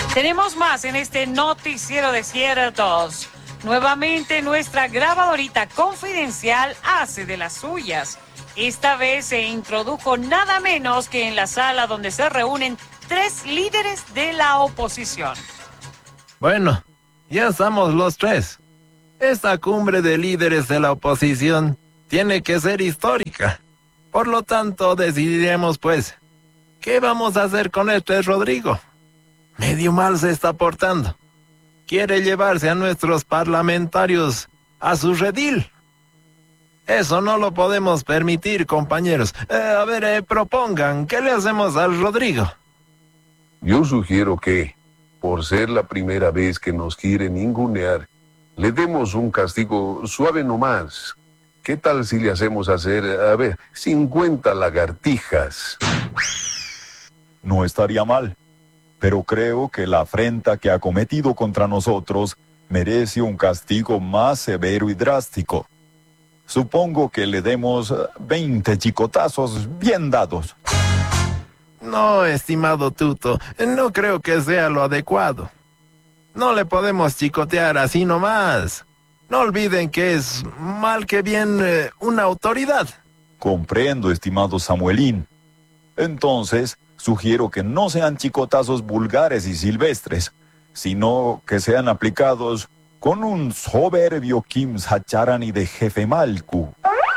Tenemos más en este noticiero de Ciertos. Nuevamente nuestra grabadorita confidencial hace de las suyas. Esta vez se introdujo nada menos que en la sala donde se reúnen 3 líderes de la oposición. Bueno, ya estamos los 3. Esta cumbre de líderes de la oposición tiene que ser histórica. Por lo tanto, decidiremos pues, ¿qué vamos a hacer con este Rodrigo? Medio mal se está portando. Quiere llevarse a nuestros parlamentarios a su redil. Eso no lo podemos permitir, compañeros. Propongan, ¿qué le hacemos al Rodrigo? Yo sugiero que, por ser la primera vez que nos quiere ningunear, le demos un castigo suave nomás. ¿Qué tal si le hacemos hacer, 50 lagartijas? No estaría mal, pero creo que la afrenta que ha cometido contra nosotros merece un castigo más severo y drástico. Supongo que le demos 20 chicotazos bien dados. No, estimado Tuto, no creo que sea lo adecuado. No le podemos chicotear así nomás. No olviden que es, mal que bien, una autoridad. Comprendo, estimado Samuelín. Entonces, sugiero que no sean chicotazos vulgares y silvestres, sino que sean aplicados con un soberbio Kim Sacharani de jefe Malku.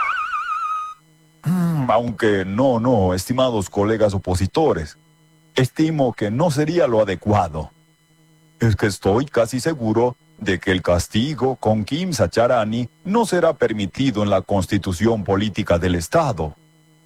Aunque no, estimados colegas opositores, estimo que no sería lo adecuado. Es que estoy casi seguro de que el castigo con Kim Sacharani no será permitido en la Constitución Política del Estado.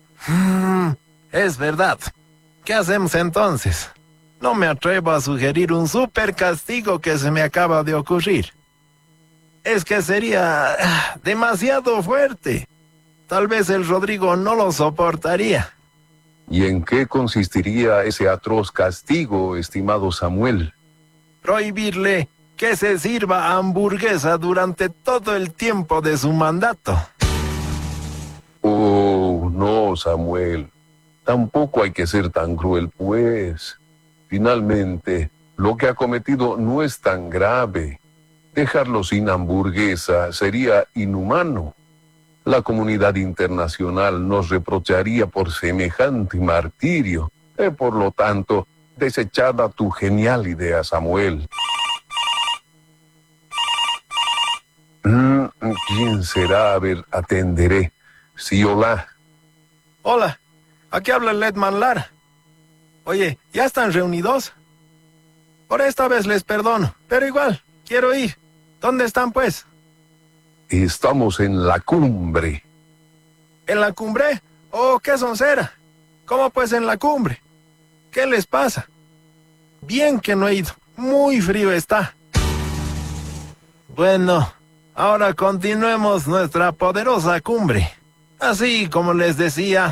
Es verdad. ¿Qué hacemos entonces? No me atrevo a sugerir un super castigo que se me acaba de ocurrir. Es que sería demasiado fuerte. Tal vez el Rodrigo no lo soportaría. ¿Y en qué consistiría ese atroz castigo, estimado Samuel? Prohibirle que se sirva hamburguesa durante todo el tiempo de su mandato. Oh, no, Samuel. Tampoco hay que ser tan cruel, pues. Finalmente, lo que ha cometido no es tan grave. Dejarlo sin hamburguesa sería inhumano. La comunidad internacional nos reprocharía por semejante martirio. Por lo tanto, desechada tu genial idea, Samuel. ¿Quién será? A ver, atenderé. Sí, hola. Hola, aquí habla el Letman Lara. Oye, ¿ya están reunidos? Por esta vez les perdono, pero igual, quiero ir. ¿Dónde están, pues? Estamos en la cumbre. ¿En la cumbre? Oh, qué soncera. ¿Cómo pues en la cumbre? ¿Qué les pasa? Bien que no he ido. Muy frío está. Bueno, ahora continuemos nuestra poderosa cumbre. Así como les decía.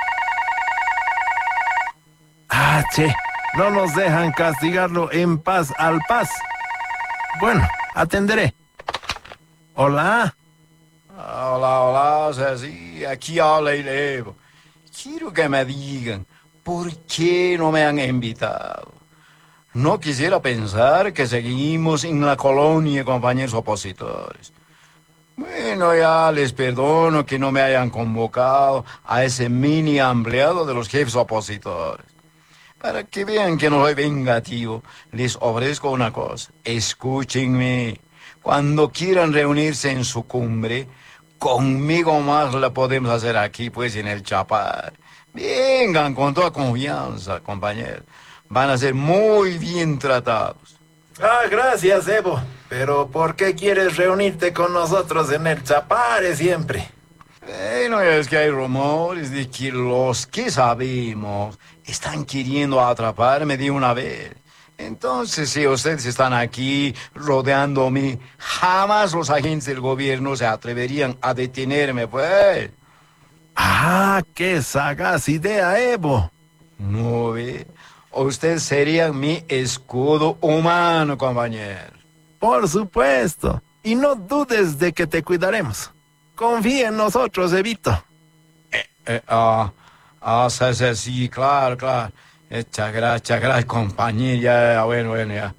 Che, no nos dejan castigarlo en paz al paz. Bueno, atenderé. Hola. Hola, o sea, sí, aquí habla el Evo. Quiero que me digan, ¿por qué no me han invitado? No quisiera pensar que seguimos en la colonia, compañeros opositores. Bueno, ya les perdono que no me hayan convocado a ese mini ampliado de los jefes opositores. Para que vean que no soy vengativo, les ofrezco una cosa. Escúchenme. Cuando quieran reunirse en su cumbre, conmigo más la podemos hacer aquí, pues, en el Chapar. Vengan con toda confianza, compañeros. Van a ser muy bien tratados. Gracias, Evo. Pero ¿por qué quieres reunirte con nosotros en el Chapare siempre? No es que hay rumores de que los que sabemos están queriendo atraparme de una vez. Entonces, si ustedes están aquí rodeándome, jamás los agentes del gobierno se atreverían a detenerme, pues. ¡Qué sagaz idea, Evo! No ve. Ustedes serían mi escudo humano, compañero. Por supuesto. Y no dudes de que te cuidaremos. Confía en nosotros, Evito. Sí, claro. Gracias, compañía. Ya, bueno, ya.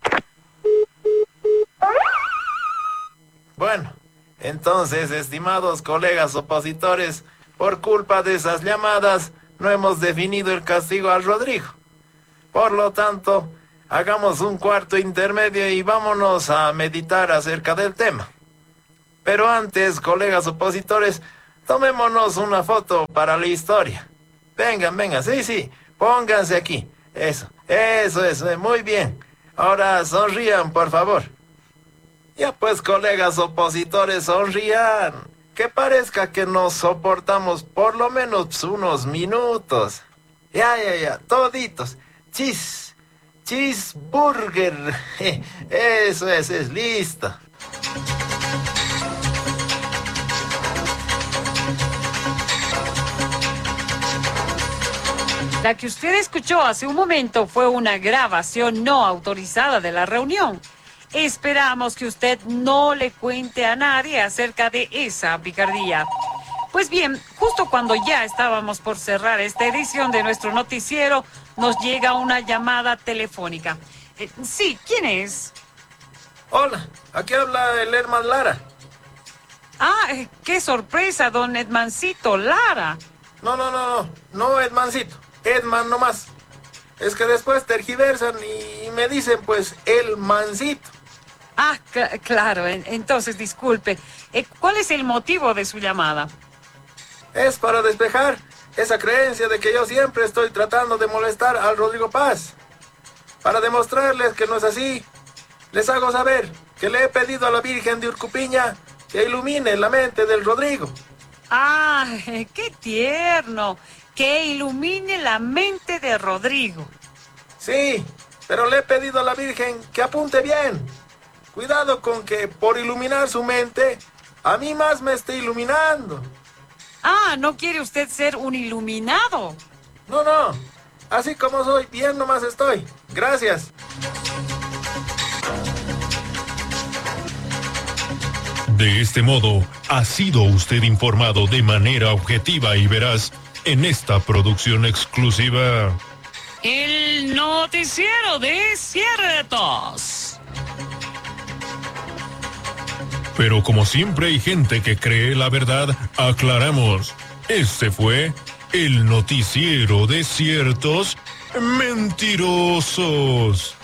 Bueno, entonces, estimados colegas opositores, por culpa de esas llamadas, no hemos definido el castigo al Rodrigo. Por lo tanto, hagamos un cuarto intermedio y vámonos a meditar acerca del tema. Pero antes, colegas opositores, tomémonos una foto para la historia. Vengan, sí, pónganse aquí. Eso, muy bien. Ahora sonrían, por favor. Ya pues, colegas opositores, sonrían. Que parezca que nos soportamos por lo menos unos minutos. Ya, toditos. Cheeseburger. Eso es listo. La que usted escuchó hace un momento fue una grabación no autorizada de la reunión. Esperamos que usted no le cuente a nadie acerca de esa picardía. Pues bien, justo cuando ya estábamos por cerrar esta edición de nuestro noticiero, nos llega una llamada telefónica. Sí, ¿quién es? Hola, aquí habla el Edman Lara. Ah, qué sorpresa, don Edmancito Lara. No Edmancito, Edman nomás. Es que después tergiversan y me dicen pues el Mancito. Ah, claro, entonces disculpe. ¿Cuál es el motivo de su llamada? Es para despejar esa creencia de que yo siempre estoy tratando de molestar al Rodrigo Paz. Para demostrarles que no es así, les hago saber que le he pedido a la Virgen de Urcupiña que ilumine la mente del Rodrigo. Ah, qué tierno. Que ilumine la mente de Rodrigo. Sí, pero le he pedido a la Virgen que apunte bien. Cuidado con que por iluminar su mente, a mí más me esté iluminando. Ah, ¿no quiere usted ser un iluminado? No, así como soy, bien nomás estoy. Gracias. De este modo, ha sido usted informado de manera objetiva y veraz en esta producción exclusiva. El noticiero de ciertos. Pero como siempre hay gente que cree la verdad, aclaramos. Este fue el noticiero de ciertos mentirosos.